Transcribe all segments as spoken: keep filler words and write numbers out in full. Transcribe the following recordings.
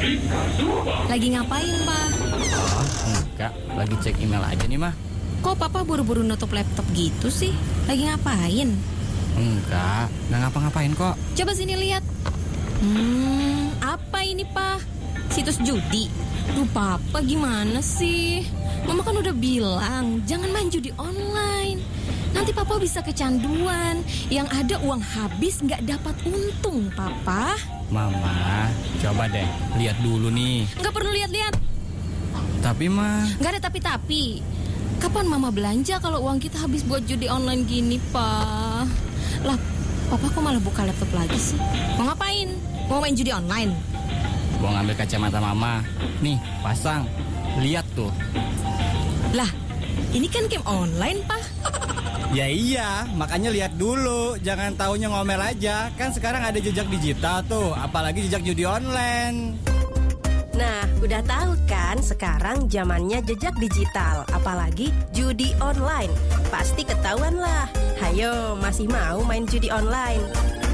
Lagi ngapain, Pak? Oh, enggak, lagi cek email aja nih, Mah. Kok Papa buru-buru nutup laptop gitu sih? Lagi ngapain? Enggak, enggak ngapa-ngapain kok. Coba sini lihat. Hmm, apa ini, Pak? Situs judi? Duh, Papa gimana sih? Mama kan udah bilang, jangan main judi online. Nanti Papa bisa kecanduan. Yang ada uang habis nggak dapat untung, Papa. Mama, coba deh, lihat dulu nih. Nggak perlu lihat-lihat. Tapi, Mah... Nggak ada tapi-tapi. Kapan Mama belanja kalau uang kita habis buat judi online gini, Pak? Lah, Papa kok malah buka laptop lagi sih? Mau ngapain? Mau main judi online? Mau ngambil kacamata Mama. Nih, pasang. Lihat tuh. Lah, ini kan game online, Pak. Ya iya, makanya lihat dulu. Jangan taunya ngomel aja. Kan sekarang ada jejak digital tuh, apalagi jejak judi online. Nah, udah tahu kan sekarang zamannya jejak digital, apalagi judi online. Pasti ketahuan lah. Hayo, masih mau main judi online?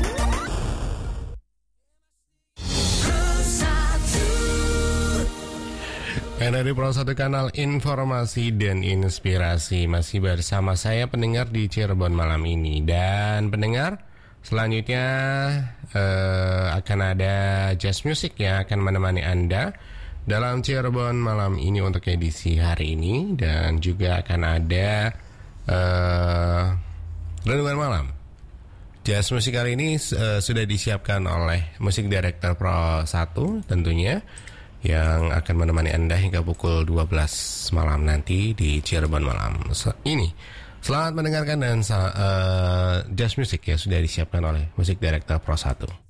Dari Pro satu Kanal Informasi dan Inspirasi, masih bersama saya pendengar di Cirebon malam ini. Dan pendengar, selanjutnya eh, akan ada jazz music yang akan menemani Anda dalam Cirebon malam ini untuk edisi hari ini. Dan juga akan ada eh, Renungan Malam. Jazz musik kali ini uh, sudah disiapkan oleh Musik Director Pro satu tentunya, yang akan menemani Anda hingga pukul dua belas malam nanti di Cirebon malam ini. Selamat mendengarkan dan uh, jazz music ya sudah disiapkan oleh Musik Director Pro satu.